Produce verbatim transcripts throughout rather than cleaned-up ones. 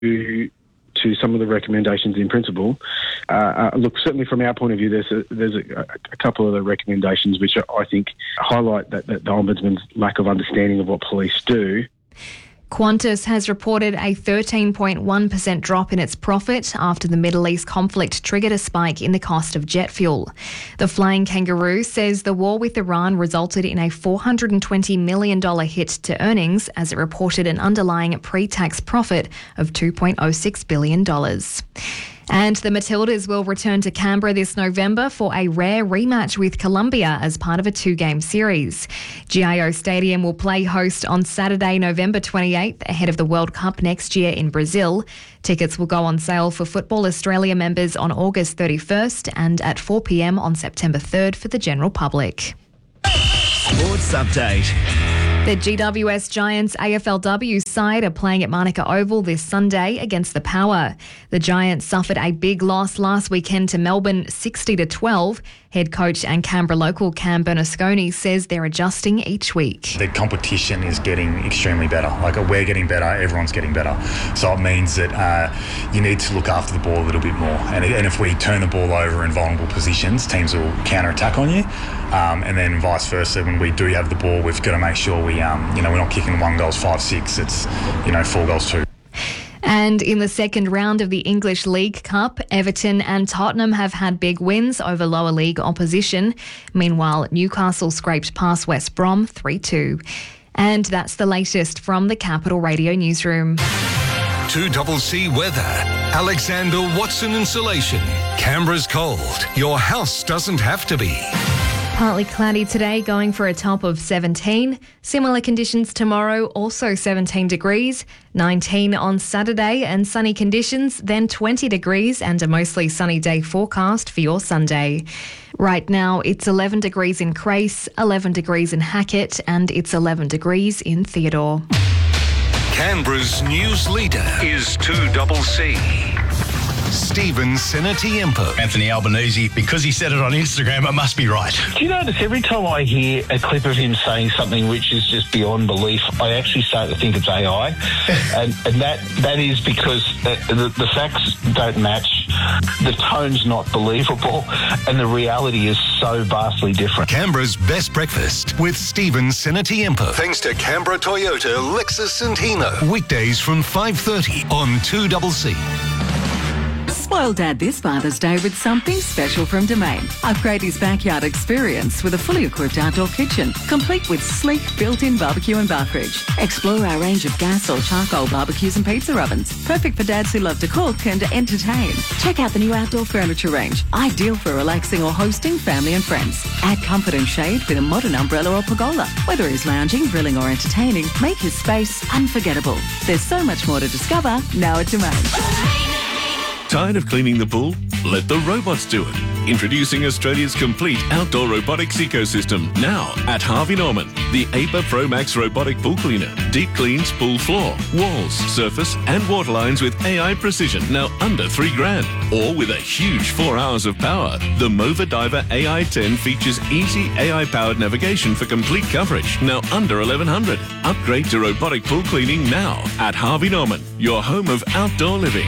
to some of the recommendations in principle. Uh, uh, look, certainly from our point of view, there's a, there's a, a couple of the recommendations which I think highlight that, that the Ombudsman's lack of understanding of what police do. Qantas has reported a thirteen point one percent drop in its profit after the Middle East conflict triggered a spike in the cost of jet fuel. The Flying Kangaroo says the war with Iran resulted in a four hundred twenty million dollars hit to earnings as it reported an underlying pre-tax profit of two point oh six billion dollars. And the Matildas will return to Canberra this November for a rare rematch with Colombia as part of a two-game series. G I O Stadium will play host on Saturday, November twenty-eighth, ahead of the World Cup next year in Brazil. Tickets will go on sale for Football Australia members on August thirty-first and at four p.m. on September third for the general public. Sports Update. The G W S Giants A F L W side are playing at Manuka Oval this Sunday against the Power. The Giants suffered a big loss last weekend to Melbourne sixty to twelve. Head coach and Canberra local Cam Bernasconi says they're adjusting each week. The competition is getting extremely better. Like, we're getting better, everyone's getting better. So it means that uh, you need to look after the ball a little bit more. And, and if we turn the ball over in vulnerable positions, teams will counter-attack on you. Um, and then vice versa, when we do have the ball, we've got to make sure we, um, you know, we're not kicking one goals five six. It's, you know, four goals two. And in the second round of the English League Cup, Everton and Tottenham have had big wins over lower league opposition. Meanwhile, Newcastle scraped past West Brom three two. And that's the latest from the Capital Radio newsroom. two C weather. Alexander Watson Insulation. Canberra's cold. Your house doesn't have to be. Partly cloudy today, going for a top of seventeen. Similar conditions tomorrow, also seventeen degrees. nineteen on Saturday and sunny conditions, then twenty degrees and a mostly sunny day forecast for your Sunday. Right now, it's eleven degrees in Crace, eleven degrees in Hackett, and it's eleven degrees in Theodore. Canberra's news leader is two C. Stephen Senatiempo. Anthony Albanese, because he said it on Instagram, it must be right. Do you notice every time I hear a clip of him saying something which is just beyond belief, I actually start to think it's A I, and, and that that is because the, the, the facts don't match, the tone's not believable, and the reality is so vastly different. Canberra's best breakfast with Stephen Senatiempo. Thanks to Canberra Toyota, Lexus and Hino. Weekdays from five thirty on two C. Spoil Dad this Father's Day with something special from Domain. Upgrade his backyard experience with a fully equipped outdoor kitchen, complete with sleek built-in barbecue and bar fridge. Explore our range of gas or charcoal barbecues and pizza ovens, perfect for dads who love to cook and entertain. Check out the new outdoor furniture range, ideal for relaxing or hosting family and friends. Add comfort and shade with a modern umbrella or pergola. Whether he's lounging, grilling or entertaining, make his space unforgettable. There's so much more to discover now at Domain. Tired of cleaning the pool? Let the robots do it. Introducing Australia's complete outdoor robotics ecosystem now at Harvey Norman. The A P A Pro Max robotic pool cleaner. Deep cleans pool floor, walls, surface and water lines with A I precision, now under three grand. Or with a huge four hours of power. The Mova Diver A I ten features easy A I-powered navigation for complete coverage, now under eleven hundred. Upgrade to robotic pool cleaning now at Harvey Norman, your home of outdoor living.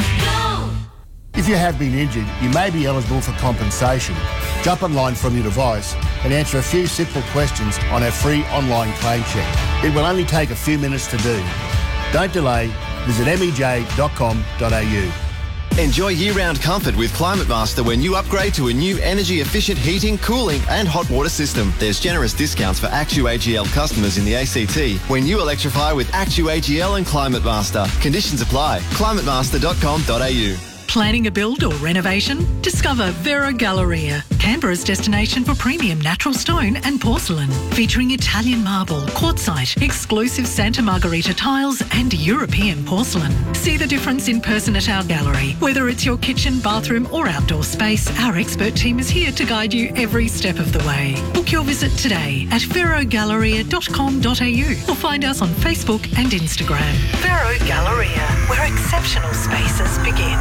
If you have been injured, you may be eligible for compensation. Jump online from your device and answer a few simple questions on our free online claim check. It will only take a few minutes to do. Don't delay. Visit m e j dot com dot a u. Enjoy year-round comfort with Climate Master when you upgrade to a new energy-efficient heating, cooling and hot water system. There's generous discounts for ActuAGL customers in the A C T when you electrify with ActuAGL and Climate Master. Conditions apply. climate master dot com dot a u. Planning a build or renovation? Discover Vero Galleria, Canberra's destination for premium natural stone and porcelain. Featuring Italian marble, quartzite, exclusive Santa Margherita tiles and European porcelain. See the difference in person at our gallery. Whether it's your kitchen, bathroom or outdoor space, our expert team is here to guide you every step of the way. Book your visit today at vero galleria dot com dot a u or find us on Facebook and Instagram. Vero Galleria, where exceptional spaces begin.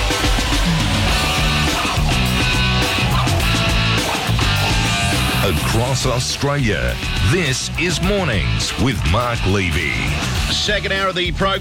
A across Australia. This is Mornings with Mark Levy. Second hour of the program.